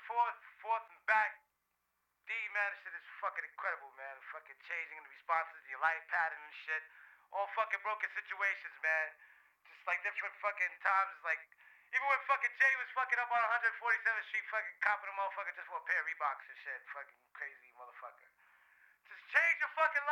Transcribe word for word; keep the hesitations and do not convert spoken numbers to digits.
forth, forth and back. D, man, this shit is fucking incredible, man. Fucking changing the responses to your life pattern and shit. All fucking broken situations, man. Just like different fucking times, like even when fucking Jay was fucking up on one forty-seventh Street, fucking copping a motherfucker just for a pair of Reeboks and shit. Fucking crazy motherfucker. Just change your fucking life.